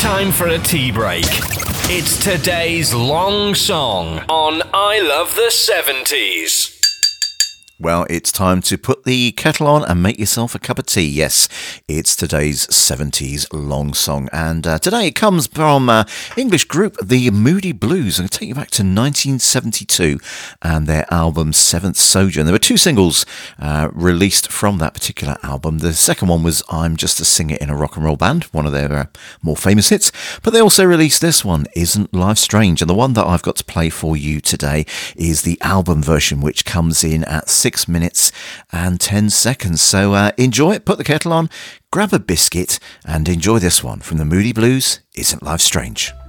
Time for a tea break. It's today's long song on I Love the 70s. Well, it's time to put the kettle on and make yourself a cup of tea. Yes, it's today's 70s long song. And today it comes from English group The Moody Blues. I'm going to take you back to 1972 and their album Seventh Sojourn. There were two singles released from that particular album. The second one was I'm Just a Singer in a Rock and Roll Band, one of their more famous hits. But they also released this one, Isn't Life Strange? And the one that I've got to play for you today is the album version, which comes in at 6 minutes and 10 seconds. So enjoy it, put the kettle on, grab a biscuit and enjoy this one from the Moody Blues, Isn't Life Strange?